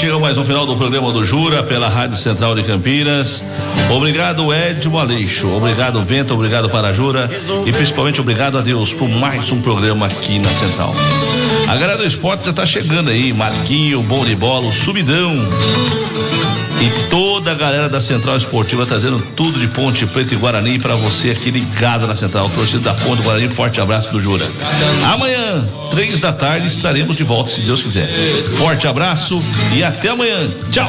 chega mais um final do programa do Jura pela Rádio Central de Campinas. Obrigado, Edmo Aleixo. Obrigado, Vento. Obrigado para a Jura. E principalmente obrigado a Deus por mais um programa aqui na Central. A galera do esporte já tá chegando aí. Marquinho, Bom de Bola, o Subidão. E toda a galera da Central Esportiva trazendo tudo de Ponte Preta e Guarani para você aqui ligado na Central. Torcida da Ponte Guarani, forte abraço do Jura. Amanhã, 3 da tarde, estaremos de volta, se Deus quiser. Forte abraço e até amanhã. Tchau.